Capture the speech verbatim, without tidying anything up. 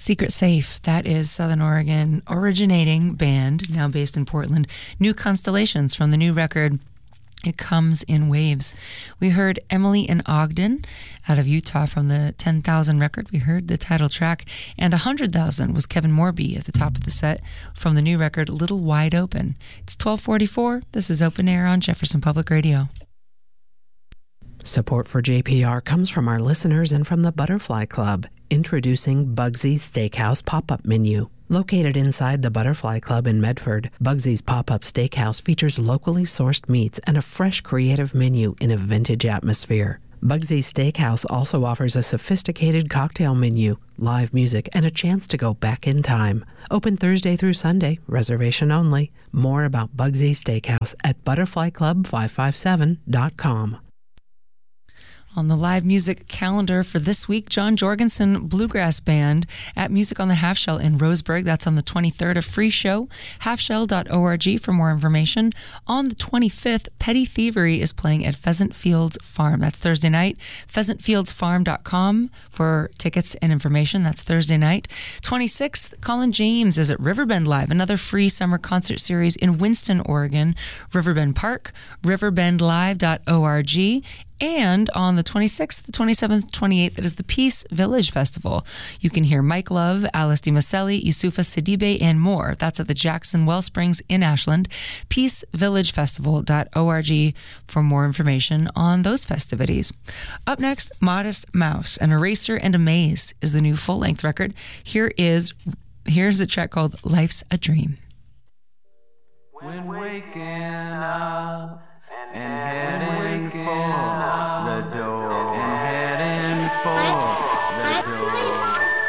Secret Safe, that is Southern Oregon originating band, now based in Portland. New Constellations from the new record, It Comes in Waves. We heard Emily and Ogden out of Utah from the ten thousand record. We heard the title track. And one hundred thousand was Kevin Morby at the top of the set from the new record, Little Wide Open. It's twelve forty-four. This is Open Air on Jefferson Public Radio. Support for J P R comes from our listeners and from the Butterfly Club, introducing Bugsy's Steakhouse pop-up menu. Located inside the Butterfly Club in Medford, Bugsy's pop-up steakhouse features locally sourced meats and a fresh, creative menu in a vintage atmosphere. Bugsy's Steakhouse also offers a sophisticated cocktail menu, live music, and a chance to go back in time. Open Thursday through Sunday, reservation only. More about Bugsy's Steakhouse at butterfly club five five seven dot com. On the live music calendar for this week, John Jorgensen Bluegrass Band at Music on the Half Shell in Roseburg. That's on the twenty-third, a free show. half shell dot org for more information. On the twenty-fifth, Petty Thievery is playing at Pheasant Fields Farm. That's Thursday night. pheasant fields farm dot com for tickets and information. That's Thursday night. twenty-sixth, Colin James is at Riverbend Live, another free summer concert series in Winston, Oregon. Riverbend Park, riverbend live dot org. And on the twenty-sixth, the twenty-seventh, twenty-eighth, it is the Peace Village Festival. You can hear Mike Love, Alice DiMaselli, Yusufa Sidibe, and more. That's at the Jackson Wellsprings in Ashland. peace village festival dot org for more information on those festivities. Up next, Modest Mouse, An Eraser and a Maze is the new full-length record. Here is, here's a track called Life's a Dream. When waking up and heading for the door, and heading for the door.